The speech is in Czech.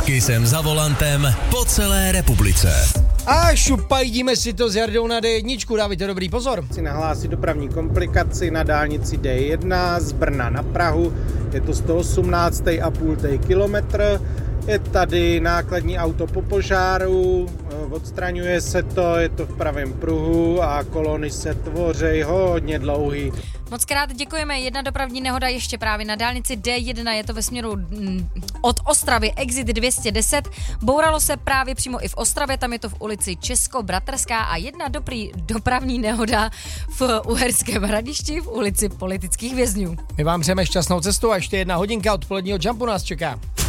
S Kissem za volantem po celé republice. A šupajdíme si to s Jardou na D1. Dávajte dobrý pozor. Si nahlásí dopravní komplikaci na dálnici D1 z Brna na Prahu. Je to 118,5 kilometr. Je tady nákladní auto po požáru, odstraňuje se to, je to v pravém pruhu a kolony se tvoří hodně dlouhý. Moc krát děkujeme. Jedna dopravní nehoda ještě právě na dálnici D1, je to ve směru od Ostravy, exit 210. Bouralo se právě přímo i v Ostravě, tam je to v ulici Česko-Bratrská a jedna dopravní nehoda v Uherském Hradišti v ulici Politických vězňů. My vám přejeme šťastnou cestu a ještě 1 hodinka odpoledního jumpu nás čeká.